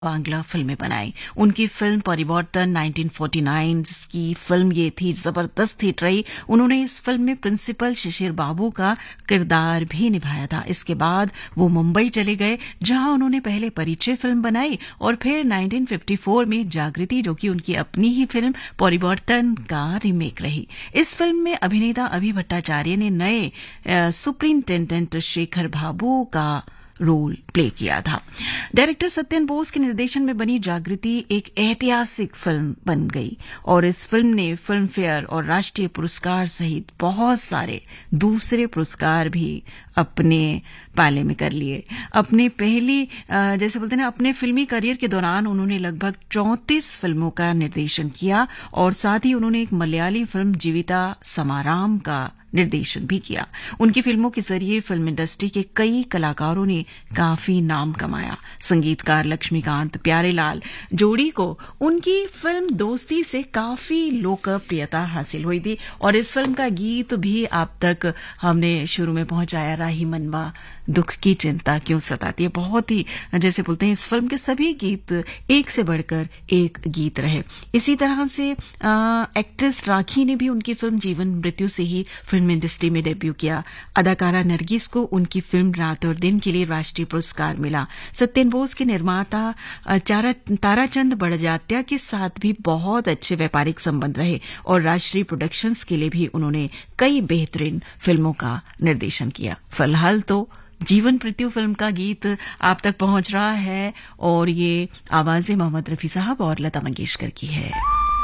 बांग्ला फिल्में बनाई। उनकी फिल्म परिवर्तन 1949 की फिल्म ये थी, जबरदस्त हिट रही। उन्होंने इस फिल्म में प्रिंसिपल शिशिर बाबू का किरदार भी निभाया था। इसके बाद वो मुंबई चले गए, जहां उन्होंने पहले परिचय फिल्म बनाई और फिर 1954 में जागृति, जो कि उनकी अपनी ही फिल्म परिवर्तन का रीमेक रही। इस फिल्म में अभिनेता अभि भट्टाचार्य ने नए सुपरिंटेंडेंट शेखर बाबू का रोल प्ले किया था। डायरेक्टर सत्यन बोस के निर्देशन में बनी जागृति एक ऐतिहासिक फिल्म बन गई और इस फिल्म ने फिल्म फेयर और राष्ट्रीय पुरस्कार सहित बहुत सारे दूसरे पुरस्कार भी अपने पाले में कर लिए। अपने जैसे बोलते हैं ना, अपने फिल्मी करियर के दौरान उन्होंने लगभग 34 फिल्मों का निर्देशन किया और साथ ही उन्होंने एक मलयाली फिल्म जीविता समाराम का निर्देशन भी किया। उनकी फिल्मों के जरिए फिल्म इंडस्ट्री के कई कलाकारों ने काफी नाम कमाया। संगीतकार लक्ष्मीकांत प्यारेलाल जोड़ी को उनकी फिल्म दोस्ती से काफी लोकप्रियता हासिल हुई थी और इस फिल्म का गीत भी आप तक हमने शुरू में पहुंचाया, राही मनवा दुख की चिंता क्यों सताती है। बहुत ही, जैसे बोलते हैं, इस फिल्म के सभी गीत एक से बढ़कर एक गीत रहे। इसी तरह से एक्ट्रेस राखी ने भी उनकी फिल्म जीवन मृत्यु से ही फिल्म इंडस्ट्री में डेब्यू किया। अदाकारा नरगिस को उनकी फिल्म रात और दिन के लिए राष्ट्रीय पुरस्कार मिला। सत्यन बोस के निर्माता ताराचंद बड़जात्या के साथ भी बहुत अच्छे व्यापारिक संबंध रहे और राष्ट्रीय प्रोडक्शंस के लिए भी उन्होंने कई बेहतरीन फिल्मों का निर्देशन किया। फिलहाल तो जीवन मृत्यु फिल्म का गीत आप तक पहुंच रहा है और ये आवाजें मोहम्मद रफी साहब और लता मंगेशकर की है।